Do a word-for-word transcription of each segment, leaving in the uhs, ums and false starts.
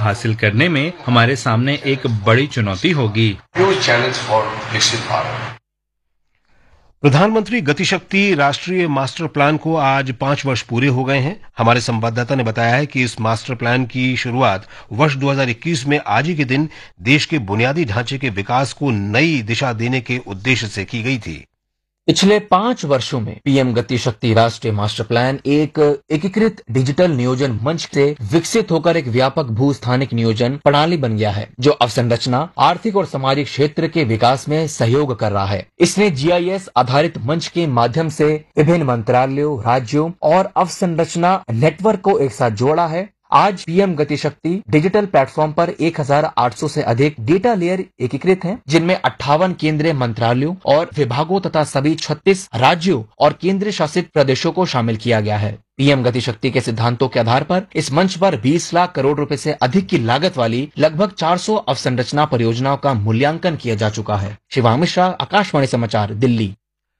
हासिल करने में हमारे सामने एक बड़ी चुनौती होगी। प्रधानमंत्री गति शक्ति राष्ट्रीय मास्टर प्लान को आज पांच वर्ष पूरे हो गए हैं। हमारे संवाददाता ने बताया है कि इस मास्टर प्लान की शुरुआत वर्ष दो हज़ार इक्कीस में आज ही के दिन देश के बुनियादी ढांचे के विकास को नई दिशा देने के उद्देश्य से की गई थी। पिछले पांच वर्षों में पीएम गति शक्ति राष्ट्रीय मास्टर प्लान एक एकीकृत डिजिटल नियोजन मंच से विकसित होकर एक व्यापक भूस्थानिक नियोजन प्रणाली बन गया है, जो अवसंरचना, आर्थिक और सामाजिक क्षेत्र के विकास में सहयोग कर रहा है। इसने जीआईएस आधारित मंच के माध्यम से विभिन्न मंत्रालयों, राज्यों और अवसंरचना नेटवर्क को एक साथ जोड़ा है। आज पीएम गति शक्ति डिजिटल प्लेटफॉर्म पर एक हज़ार आठ सौ से अधिक डेटा लेयर एकीकृत हैं, जिनमें अट्ठावन केंद्रीय मंत्रालयों और विभागों तथा सभी छत्तीस राज्यों और केंद्र शासित प्रदेशों को शामिल किया गया है। पीएम गति शक्ति के सिद्धांतों के आधार पर इस मंच पर बीस लाख करोड़ रुपए से अधिक की लागत वाली लगभग चार सौ अवसंरचना परियोजनाओं का मूल्यांकन किया जा चुका है। शिवांग मिश्रा, आकाशवाणी समाचार, दिल्ली।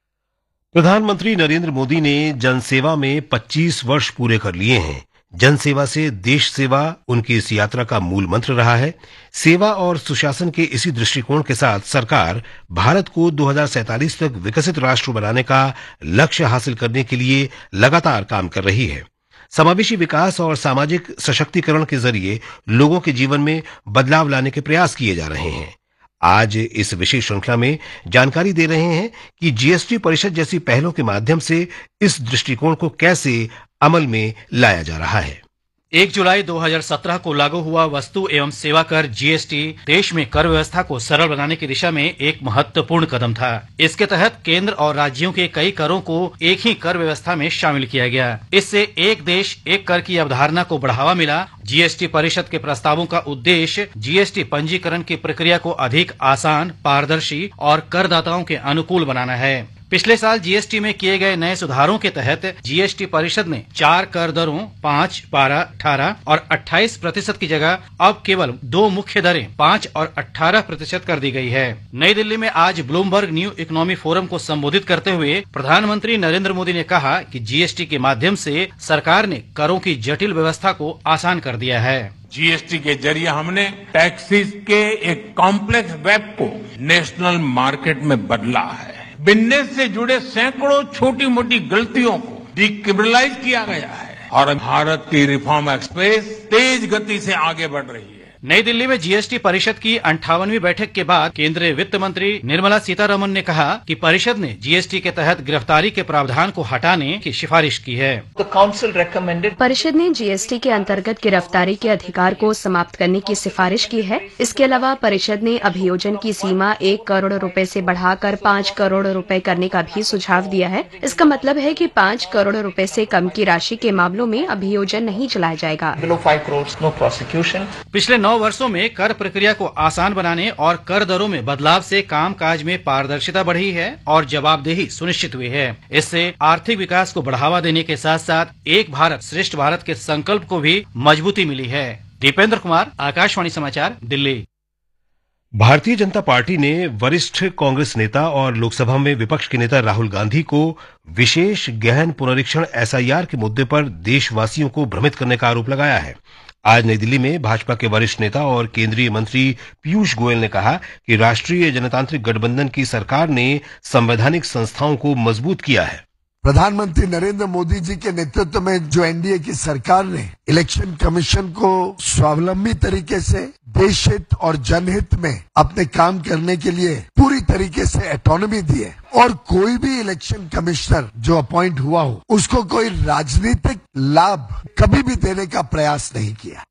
प्रधानमंत्री नरेंद्र मोदी ने जनसेवा में पच्चीस वर्ष पूरे कर लिए हैं। जनसेवा से देश सेवा उनकी इस यात्रा का मूल मंत्र रहा है। सेवा और सुशासन के इसी दृष्टिकोण के साथ सरकार भारत को दो हज़ार सैंतालीस तक विकसित राष्ट्र बनाने का लक्ष्य हासिल करने के लिए लगातार काम कर रही है। समावेशी विकास और सामाजिक सशक्तिकरण के जरिए लोगों के जीवन में बदलाव लाने के प्रयास किए जा रहे हैं। आज इस विशेष श्रृंखला में जानकारी दे रहे हैं कि जीएसटी परिषद जैसी पहलों के माध्यम से इस दृष्टिकोण को कैसे अमल में लाया जा रहा है। एक जुलाई दो हज़ार सत्रह को लागू हुआ वस्तु एवं सेवा कर जीएसटी देश में कर व्यवस्था को सरल बनाने की दिशा में एक महत्वपूर्ण कदम था। इसके तहत केंद्र और राज्यों के कई करों को एक ही कर व्यवस्था में शामिल किया गया। इससे एक देश एक कर की अवधारणा को बढ़ावा मिला। जीएसटी परिषद के प्रस्तावों का उद्देश्य जीएसटी पंजीकरण की प्रक्रिया को अधिक आसान, पारदर्शी और करदाताओं के अनुकूल बनाना है। पिछले साल जीएसटी में किए गए नए सुधारों के तहत जीएसटी परिषद ने चार कर दरों पाँच, बारह, अठारह और अट्ठाईस प्रतिशत की जगह अब केवल दो मुख्य दरें पाँच और अठारह प्रतिशत कर दी गई है। नई दिल्ली में आज ब्लूमबर्ग न्यू इकोनॉमी फोरम को संबोधित करते हुए प्रधानमंत्री नरेंद्र मोदी ने कहा कि जीएसटी के माध्यम से सरकार ने करों की जटिल व्यवस्था को आसान कर दिया है। जीएसटी के जरिए हमने टैक्सेस के एक कॉम्प्लेक्स वेब को नेशनल मार्केट में बदला है। बिजनेस से जुड़े सैकड़ों छोटी मोटी गलतियों को डिक्रिमिनलाइज किया गया है और भारत की रिफॉर्म एक्सप्रेस तेज गति से आगे बढ़ रही है। नई दिल्ली में जीएसटी परिषद की अंठावनवीं बैठक के बाद केंद्रीय वित्त मंत्री निर्मला सीतारमन ने कहा कि परिषद ने जीएसटी के तहत गिरफ्तारी के प्रावधान को हटाने की सिफारिश की है। परिषद ने जीएसटी के अंतर्गत गिरफ्तारी के अधिकार को समाप्त करने की सिफारिश की है। इसके अलावा परिषद ने अभियोजन की सीमा एक करोड़ रुपए से बढ़ाकर पाँच करोड़ रुपए करने का भी सुझाव दिया है। इसका मतलब है कि पाँच करोड़ रुपए से कम की राशि के मामलों में अभियोजन नहीं चलाया जाएगा। पिछले नौ वर्षों में कर प्रक्रिया को आसान बनाने और कर दरों में बदलाव से कामकाज में पारदर्शिता बढ़ी है और जवाबदेही सुनिश्चित हुई है। इससे आर्थिक विकास को बढ़ावा देने के साथ साथ एक भारत श्रेष्ठ भारत के संकल्प को भी मजबूती मिली है। दीपेंद्र कुमार, आकाशवाणी समाचार, दिल्ली। भारतीय जनता पार्टी ने वरिष्ठ कांग्रेस नेता और लोकसभा में विपक्ष के नेता राहुल गांधी को विशेष गहन पुनरीक्षण एसआईआर के मुद्दे पर देशवासियों को भ्रमित करने का आरोप लगाया है। आज नई दिल्ली में भाजपा के वरिष्ठ नेता और केंद्रीय मंत्री पीयूष गोयल ने कहा कि राष्ट्रीय जनतांत्रिक गठबंधन की सरकार ने संवैधानिक संस्थाओं को मजबूत किया है। प्रधानमंत्री नरेंद्र मोदी जी के नेतृत्व में जो एनडीए की सरकार ने इलेक्शन कमीशन को स्वावलंबी तरीके से देश हित और जनहित में अपने काम करने के लिए पूरी तरीके से ऑटोनॉमी दी है और कोई भी इलेक्शन कमिश्नर जो अपॉइंट हुआ हो उसको कोई राजनीतिक लाभ कभी भी देने का प्रयास नहीं किया।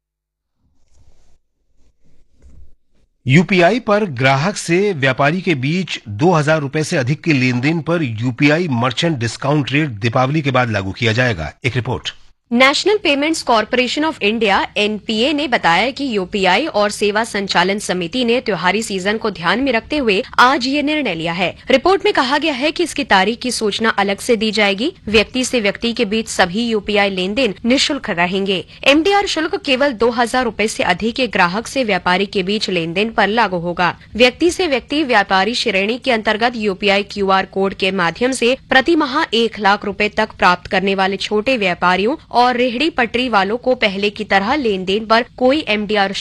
यूपीआई पर ग्राहक से व्यापारी के बीच दो हज़ार रुपए से अधिक के लेन देन पर UPI merchant discount rate Deepawali के बाद लागू किया जाएगा। एक report. National payments corporation of India NPA ने बताया कि यूपीआई और सेवा संचालन समिति ने त्योहारी सीजन को ध्यान में रखते हुए आज ये निर्णय लिया है। रिपोर्ट में कहा गया है कि इसकी तारीख की सूचना अलग से दी जाएगी। व्यक्ति से व्यक्ति के बीच सभी यूपीआई लेन देन निःशुल्क रहेंगे। एमडीआर शुल्क केवल दो हजार रूपए से अधिक के ग्राहक से व्यापारी के बीच लेन देन पर लागू होगा। व्यक्ति से व्यक्ति व्यापारी श्रेणी के अंतर्गत यूपीआई क्यूआर कोड के माध्यम से प्रति माह एक लाख रूपए तक प्राप्त करने वाले छोटे व्यापारियों और रेहड़ी पटरी वालों को पहले की तरह लेन देन पर कोई एमडीआर